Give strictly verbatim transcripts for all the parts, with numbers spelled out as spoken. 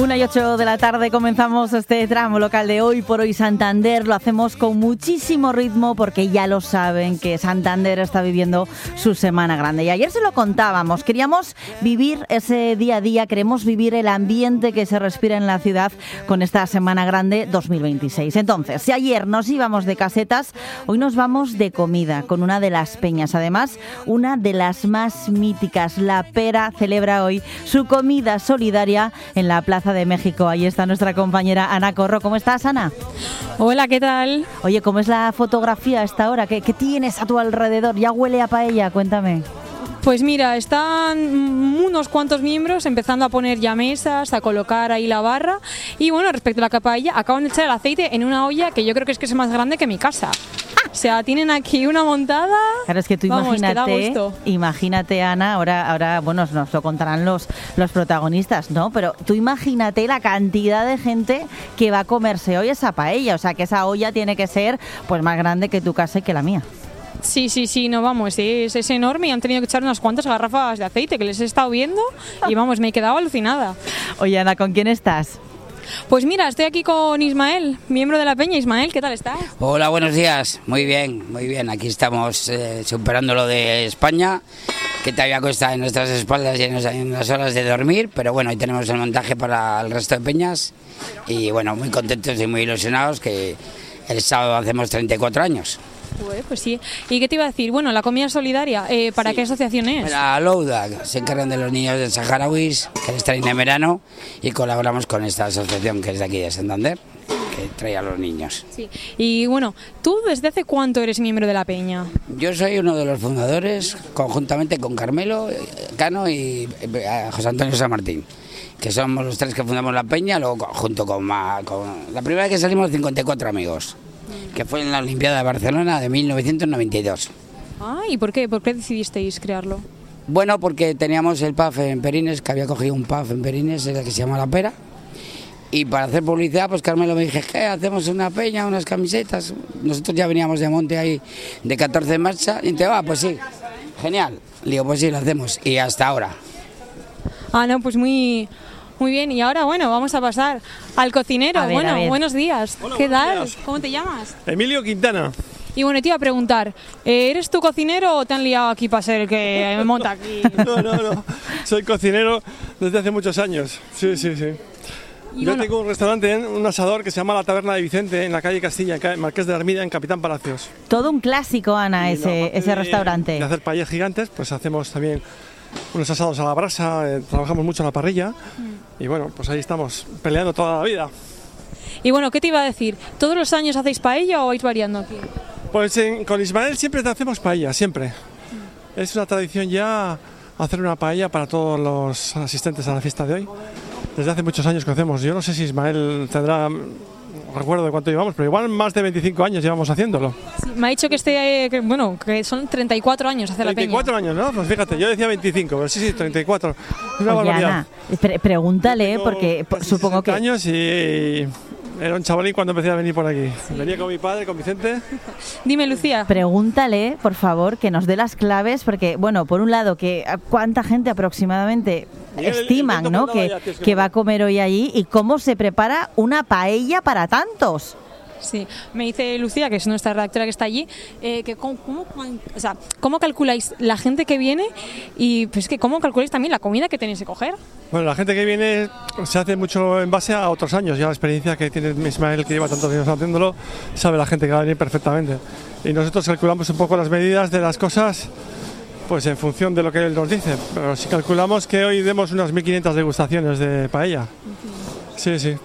Una y ocho de la tarde comenzamos este tramo local de Hoy por Hoy Santander. Lo hacemos con muchísimo ritmo porque ya lo saben que Santander está viviendo su semana grande. Y ayer se lo contábamos, queríamos vivir ese día a día, queremos vivir el ambiente que se respira en la ciudad con esta semana grande dos mil veintiséis. Entonces, si ayer nos íbamos de casetas, hoy nos vamos de comida con una de las peñas. Además, una de las más míticas, La Pera, celebra hoy su comida solidaria en la Plaza de México. Ahí está nuestra compañera Ana Corro. ¿Cómo estás, Ana? Hola, ¿qué tal? Oye, ¿cómo es la fotografía a esta hora? ¿Qué, qué tienes a tu alrededor? ¿Ya huele a paella? Cuéntame. Pues mira, están unos cuantos miembros empezando a poner ya mesas, a colocar ahí la barra. Y bueno, respecto a la paella, acaban de echar el aceite en una olla que yo creo que es que es más grande que mi casa. O sea, tienen aquí una montada. Claro, es que tú Vamos, imagínate, imagínate, Ana, ahora, ahora, bueno, nos lo contarán los, los protagonistas, ¿no? Pero tú imagínate la cantidad de gente que va a comerse hoy esa paella. O sea, que esa olla tiene que ser pues más grande que tu casa y que la mía. Sí, sí, sí, no vamos, es, es enorme y han tenido que echar unas cuantas garrafas de aceite que les he estado viendo y vamos, me he quedado alucinada. Oye, Ana, ¿con quién estás? Pues mira, estoy aquí con Ismael, miembro de la peña. Ismael, ¿qué tal estás? Hola, buenos días. Muy bien, muy bien. Aquí estamos eh, superando lo de España, que todavía cuesta en nuestras espaldas y en, en las horas de dormir, pero bueno, hoy tenemos el montaje para el resto de peñas y bueno, muy contentos y muy ilusionados que el sábado hacemos treinta y cuatro años. Pues, pues sí. ¿Y qué te iba a decir? Bueno, la comida solidaria, eh, ¿para sí. qué asociación es? La Louda, se encargan de los niños de saharauis que les traen en verano y colaboramos con esta asociación que es de aquí de Santander, que trae a los niños. Sí. Y bueno, ¿tú desde hace cuánto eres miembro de la peña? Yo soy uno de los fundadores, conjuntamente con Carmelo Cano y José Antonio San Martín, que somos los tres que fundamos la peña, luego junto con, con la primera vez que salimos cincuenta y cuatro amigos, que fue en la Olimpiada de Barcelona de mil novecientos noventa y dos. Ah, ¿y por qué? ¿Por qué decidisteis crearlo? Bueno, porque teníamos el pub en Perines, que había cogido un pub en Perines, el que se llama La Pera, y para hacer publicidad, pues Carmelo me dije, ¿qué? Hacemos una peña, unas camisetas. Nosotros ya veníamos de monte ahí de catorce en marcha, y te va, pues sí, genial. Le digo, pues sí, lo hacemos, y hasta ahora. Ah, no, pues muy... Muy bien, y ahora, bueno, vamos a pasar al cocinero. A ver, bueno, a ver. buenos días. Hola, ¿Qué buenos tal? días. ¿Cómo te llamas? Emilio Quintana. Y bueno, te iba a preguntar, ¿eres tú cocinero o te han liado aquí para ser el que me monta aquí? No, no, no. Soy cocinero desde hace muchos años. Sí, sí, sí. Y Yo bueno, tengo un restaurante, un asador que se llama La Taberna de Vicente, en la calle Castilla, en calle Marqués de la Hermida, en Capitán Palacios. Todo un clásico, Ana, Y ese, no, aparte ese de- restaurante. De hacer paellas gigantes, pues hacemos también unos asados a la brasa, eh, trabajamos mucho en la parrilla. Y bueno, pues ahí estamos, peleando toda la vida. y bueno, ¿qué te iba a decir? ¿Todos los años hacéis paella o vais variando aquí? Pues en- con Ismael siempre hacemos paella, siempre. Es una tradición ya hacer una paella para todos los asistentes a la fiesta de hoy. Desde hace muchos años que hacemos. Yo no sé si Ismael tendrá recuerdo de cuánto llevamos, pero igual más de veinticinco años llevamos haciéndolo. Sí, me ha dicho que este, eh, que, bueno, que son treinta y cuatro años hace la treinta y cuatro peña. años, ¿no? Pues fíjate, yo decía veinticinco, pero sí, sí, treinta y cuatro. Es una Oye, barbaridad. Ana, pre- pregúntale, Tengo porque po- casi supongo sesenta que... años y era un chavalín cuando empecé a venir por aquí. Venía con mi padre, con Vicente. Dime, Lucía. Pregúntale, por favor, que nos dé las claves, porque, bueno, por un lado, que ¿cuánta gente aproximadamente Miguel, el- estiman, el ¿no? invento por que, nada ya, tío, es que que no- va a comer hoy allí y cómo se prepara una paella para tantos? Sí, me dice Lucía, que es nuestra redactora que está allí, eh, que cómo, cómo, o sea, ¿cómo calculáis la gente que viene y pues que cómo calculáis también la comida que tenéis que coger? Bueno, la gente que viene se hace mucho en base a otros años. Ya la experiencia que tiene Ismael, que lleva tantos años haciéndolo, sabe la gente que va a venir perfectamente. Y nosotros calculamos un poco las medidas de las cosas pues en función de lo que él nos dice. Pero si calculamos que hoy demos unas mil quinientas degustaciones de paella. Sí, sí.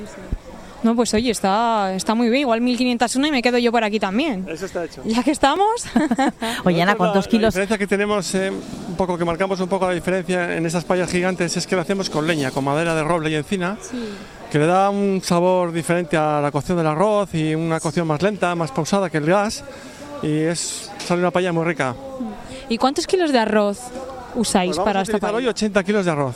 No, pues oye, está, está muy bien, igual mil quinientos uno y me quedo yo por aquí también. Eso está hecho. Ya que estamos. Oye, Ana, Nosotros ¿cuántos la, kilos? La diferencia que tenemos, eh, un poco que marcamos un poco la diferencia en esas paellas gigantes es que lo hacemos con leña, con madera de roble y encina, que le da un sabor diferente a la cocción del arroz y una cocción más lenta, más pausada que el gas. Y es sale una paella muy rica. ¿Y cuántos kilos de arroz usáis Pues vamos para a esta utilizar hoy paella? ochenta kilos de arroz.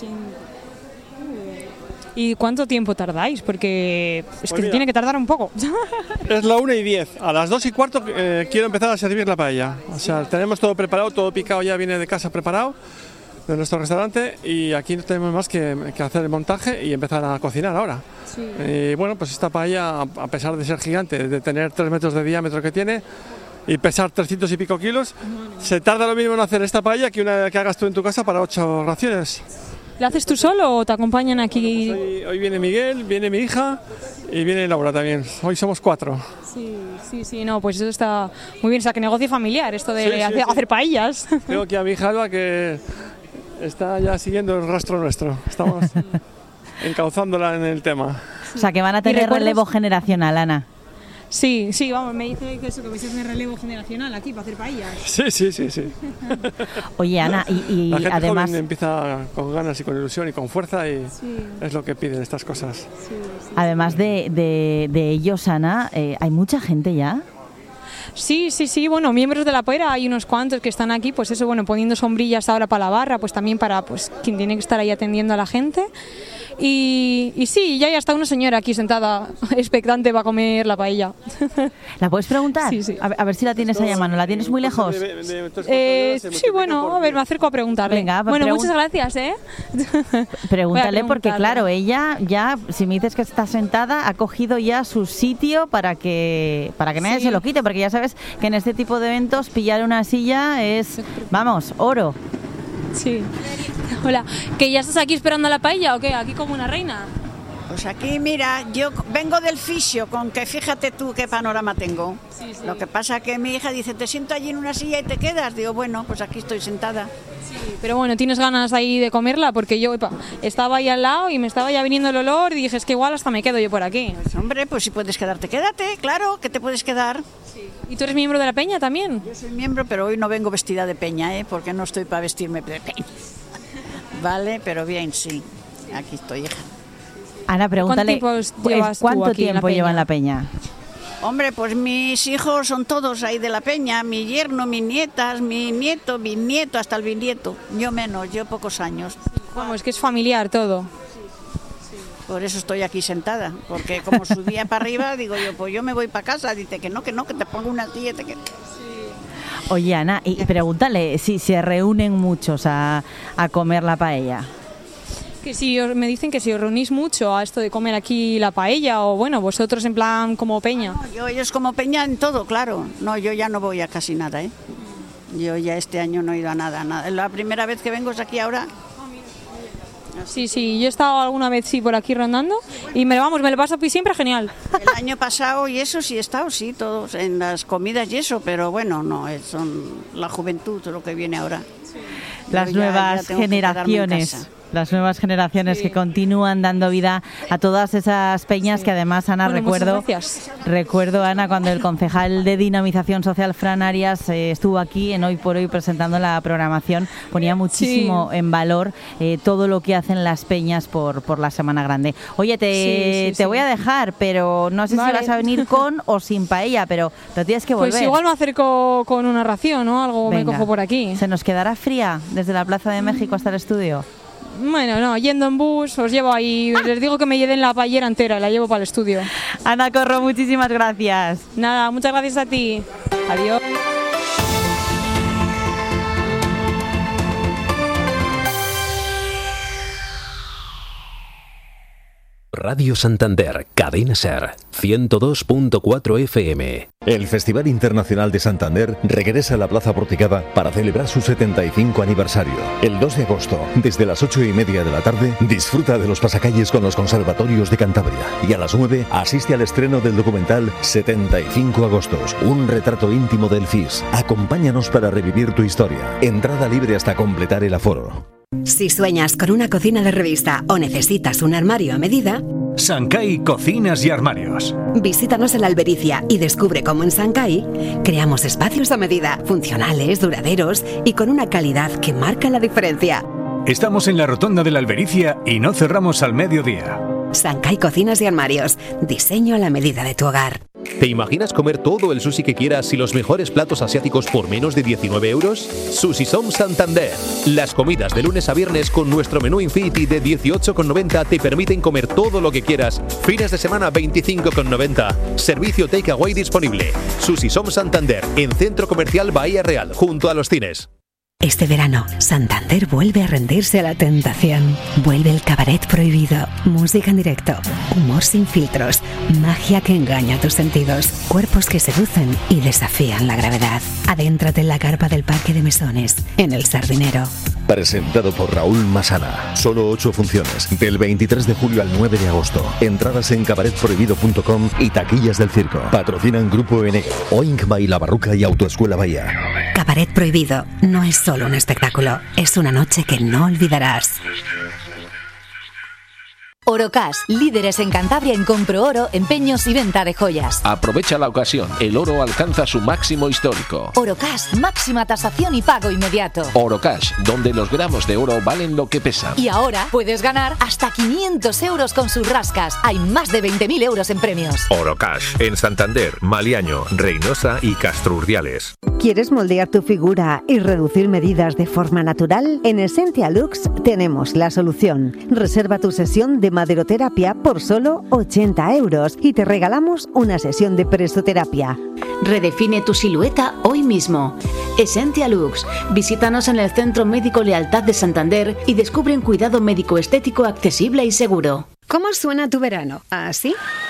¿Y cuánto tiempo tardáis? Porque es Pues que mira. tiene que tardar un poco. Es la una y diez. A las dos y cuarto eh, quiero empezar a servir la paella. O sea, tenemos todo preparado, todo picado ya viene de casa preparado. de nuestro restaurante y aquí no tenemos más que, que hacer el montaje y empezar a cocinar ahora. Sí. Y bueno, pues esta paella, a pesar de ser gigante, de tener tres metros de diámetro que tiene y pesar trescientos y pico kilos, bueno, se tarda lo mismo en hacer esta paella que una que hagas tú en tu casa para ocho raciones. ¿La haces tú solo o te acompañan aquí? Hoy, hoy viene Miguel, viene mi hija y viene Laura también. Hoy somos cuatro. Sí, sí, sí, no, pues eso está muy bien. O sea, que negocio familiar, esto de sí, sí, hacer, sí. hacer paellas. Tengo aquí a mi hija Alba que está ya siguiendo el rastro nuestro. Estamos encauzándola en el tema. O sea, que van a tener relevo generacional, Ana. Sí, sí, vamos, me dice que eso, que vais a tener relevo generacional aquí para hacer paellas. Sí, sí, sí, sí. Oye, Ana, y, y la gente además... joven empieza con ganas y con ilusión y con fuerza y sí. es lo que piden estas cosas. Sí, sí, además de, de, de ellos, Ana, eh, ¿hay mucha gente ya? Sí, sí, sí, bueno, miembros de la Pera hay unos cuantos que están aquí, pues eso, bueno, poniendo sombrillas ahora para la barra, pues también para pues quien tiene que estar ahí atendiendo a la gente. Y, y sí, ya hay hasta una señora aquí sentada, expectante para comer la paella. ¿La puedes preguntar? Sí, sí. A, ver, a ver si la tienes ahí a mano. ¿La tienes muy lejos? Eh, sí, bueno, a ver, me acerco a preguntarle. Venga, bueno, pregun- muchas gracias, ¿eh? Pregúntale porque, claro, ella ya, si me dices que está sentada, ha cogido ya su sitio para que, para que nadie sí. se lo quite, porque ya sabes que en este tipo de eventos pillar una silla es, vamos, oro. Sí. Hola, ¿que ya estás aquí esperando la paella o qué? ¿Aquí como una reina? Pues aquí, mira, yo vengo del fisio, con que fíjate tú qué panorama tengo. Sí, sí. Lo que pasa que mi hija dice, te siento allí en una silla y te quedas. Digo, bueno, pues aquí estoy sentada. Sí, pero bueno, ¿tienes ganas ahí de comerla? Porque yo epa, estaba ahí al lado y me estaba ya viniendo el olor y dije, es que igual hasta me quedo yo por aquí. Pues hombre, pues si puedes quedarte, quédate, claro, que te puedes quedar. Sí. ¿Y tú eres miembro de la peña también? Yo soy miembro, pero hoy no vengo vestida de peña, ¿eh? Porque no estoy para vestirme de peña. Vale, pero bien, sí. Aquí estoy, hija. Ana, pregúntale, ¿cuánto tiempo lleva en la peña? Hombre, pues mis hijos son todos ahí de la peña, mi yerno, mis nietas, mi nieto, bisnieto, hasta el bisnieto. Yo menos, yo pocos años. Vamos, es que es familiar todo. Por eso estoy aquí sentada, porque como subía para arriba, digo yo, pues yo me voy para casa. Dice que no, que no, que te pongo una silla. Que... Oye, Ana, y pregúntale si se reúnen muchos a, a comer la paella. Que si os, me dicen que si os reunís mucho a esto de comer aquí la paella o bueno, vosotros en plan como peña. No, yo ellos como peña en todo, claro. No, yo ya no voy a casi nada, ¿eh? Yo ya este año no he ido a nada, nada. La primera vez que vengo es aquí ahora. Sí, sí, yo he estado alguna vez sí por aquí rondando y me vamos, me lo paso siempre genial. El año pasado y eso sí he estado, sí, todos en las comidas y eso, pero bueno, no, son la juventud lo que viene ahora. Las ya, nuevas ya generaciones. Las nuevas generaciones sí. que continúan dando vida a todas esas peñas sí. que además, Ana, bueno, recuerdo, recuerdo, Ana, cuando el concejal de Dinamización Social, Fran Arias, eh, estuvo aquí en Hoy por Hoy presentando la programación, ponía muchísimo sí. en valor eh, todo lo que hacen las peñas por, por la Semana Grande. Oye, te, sí, sí, te sí. voy a dejar, pero no sé vale. si vas a venir con o sin paella, pero, pero tienes que volver. Pues igual me acerco con una ración o algo, Venga. me cojo por aquí. ¿Se nos quedará fría desde la Plaza de México hasta el estudio? Bueno, no, yendo en bus, os llevo ahí, les digo que me lleven la paellera entera, la llevo para el estudio. Ana Corro, muchísimas gracias. Nada, muchas gracias a ti. Adiós. Radio Santander, Cadena Ser, ciento dos punto cuatro F M. El Festival Internacional de Santander regresa a la Plaza Porticada para celebrar su setenta y cinco aniversario. El dos de agosto, desde las ocho y media de la tarde, disfruta de los pasacalles con los conservatorios de Cantabria. Y a las nueve, asiste al estreno del documental setenta y cinco agostos, un retrato íntimo del F I S. Acompáñanos para revivir tu historia. Entrada libre hasta completar el aforo. Si sueñas con una cocina de revista o necesitas un armario a medida, Sancay Cocinas y Armarios. Visítanos en la Albericia y descubre cómo en Sancay creamos espacios a medida, funcionales, duraderos y con una calidad que marca la diferencia. Estamos en la rotonda de la Albericia y no cerramos al mediodía. Sancay Cocinas y Armarios. Diseño a la medida de tu hogar. ¿Te imaginas comer todo el sushi que quieras y los mejores platos asiáticos por menos de diecinueve euros? Sushi Som Santander. Las comidas de lunes a viernes con nuestro menú Infinity de dieciocho con noventa te permiten comer todo lo que quieras. Fines de semana veinticinco con noventa. Servicio takeaway disponible. Sushi Som Santander, en Centro Comercial Bahía Real, junto a los cines. Este verano, Santander vuelve a rendirse a la tentación. Vuelve el cabaret prohibido, música en directo, humor sin filtros, magia que engaña tus sentidos, cuerpos que seducen y desafían la gravedad. Adéntrate en la carpa del Parque de Mesones, en El Sardinero. Presentado por Raúl Masana. Solo ocho funciones, del veintitrés de julio al nueve de agosto. Entradas en cabaret prohibido punto com y taquillas del circo. Patrocinan Grupo Enega, Oink by La Barruca y Autoescuela Bahía. Cabaret prohibido no es solo un espectáculo, es una noche que no olvidarás. Orocash, líderes en Cantabria en compro oro, empeños y venta de joyas. Aprovecha la ocasión, el oro alcanza su máximo histórico. Orocash, máxima tasación y pago inmediato. Orocash, donde los gramos de oro valen lo que pesan. Y ahora puedes ganar hasta quinientos euros con sus rascas. Hay más de veinte mil euros en premios. Orocash, en Santander, Maliaño, Reynosa y Castro Urdiales. ¿Quieres moldear tu figura y reducir medidas de forma natural? En Essentia Lux tenemos la solución. Reserva tu sesión de maderoterapia por solo ochenta euros y te regalamos una sesión de presoterapia. Redefine tu silueta hoy mismo. Essentia Lux. Visítanos en el Centro Médico Lealtad de Santander y descubre un cuidado médico estético accesible y seguro. ¿Cómo suena tu verano? ¿Así?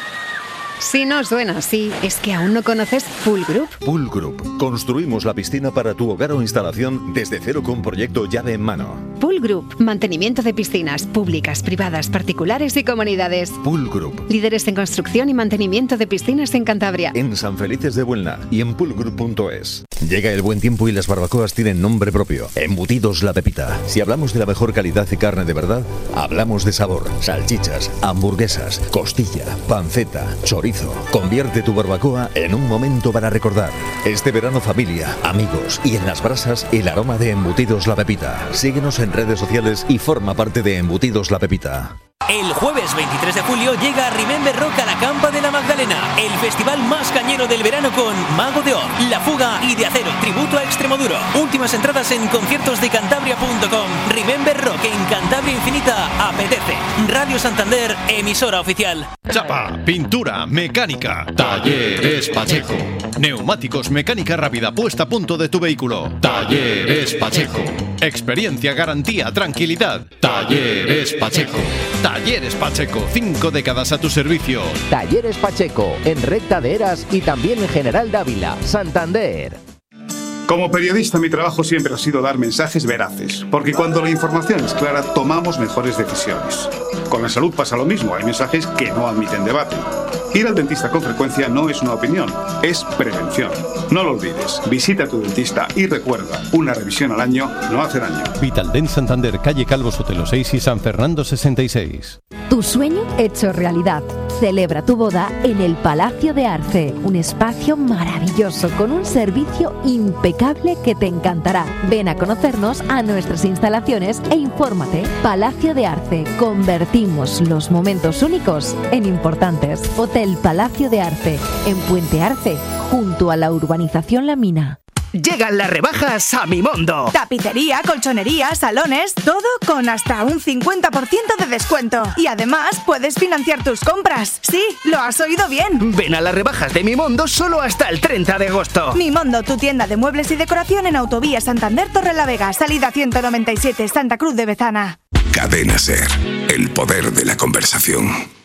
Si no suena así, es que aún no conoces Pool Group. Pool Group. Construimos la piscina para tu hogar o instalación desde cero con proyecto llave en mano. Pool Group. Mantenimiento de piscinas públicas, privadas, particulares y comunidades. Pool Group. Líderes en construcción y mantenimiento de piscinas en Cantabria. En San Felices de Buelna y en pool group punto es. Llega el buen tiempo y las barbacoas tienen nombre propio. Embutidos La Pepita. Si hablamos de la mejor calidad de carne de verdad, hablamos de sabor. Salchichas, hamburguesas, costilla, panceta, chorizo. Convierte tu barbacoa en un momento para recordar. Este verano, familia, amigos y en las brasas, el aroma de Embutidos La Pepita. Síguenos en redes sociales y forma parte de Embutidos La Pepita. El jueves veintitrés de julio llega Remember Rock a la Campa de la Magdalena, el festival más cañero del verano con Mago de Oz, La Fuga y De Acero, tributo a Extremoduro. Últimas entradas en conciertos de cantabria punto com. Remember Rock en Cantabria Infinita apetece. Radio Santander, emisora oficial. Chapa, pintura, mecánica. Talleres Pacheco. Neumáticos, mecánica rápida, puesta a punto de tu vehículo. Talleres Pacheco. Experiencia, garantía, tranquilidad. Talleres Pacheco. Talleres Pacheco, cinco décadas a tu servicio. Talleres Pacheco, en Recta de Heras y también en General Dávila, Santander. Como periodista, mi trabajo siempre ha sido dar mensajes veraces, porque cuando la información es clara, tomamos mejores decisiones. Con la salud pasa lo mismo, hay mensajes que no admiten debate. Ir al dentista con frecuencia no es una opinión, es prevención. No lo olvides, visita a tu dentista y recuerda, una revisión al año no hace daño. Vitaldent Santander, calle Calvo Sotelo seis y San Fernando sesenta y seis. Tu sueño hecho realidad. Celebra tu boda en el Palacio de Arce, un espacio maravilloso con un servicio impecable que te encantará. Ven a conocernos a nuestras instalaciones e infórmate. Palacio de Arce, convertimos los momentos únicos en importantes. Hotel Palacio de Arce, en Puente Arce, junto a la urbanización La Mina. Llegan las rebajas a Mimondo. Tapicería, colchonería, salones, todo con hasta un cincuenta por ciento de descuento. Y además puedes financiar tus compras. Sí, lo has oído bien. Ven a las rebajas de Mimondo solo hasta el treinta de agosto. Mimondo, tu tienda de muebles y decoración en Autovía Santander Torrelavega, salida ciento noventa y siete, Santa Cruz de Bezana. Cadena Ser, el poder de la conversación.